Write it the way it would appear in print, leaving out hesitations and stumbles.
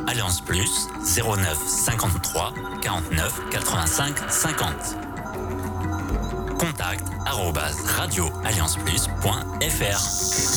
Alliance Plus 09 53 49 85 50. Contact @radioallianceplus.fr.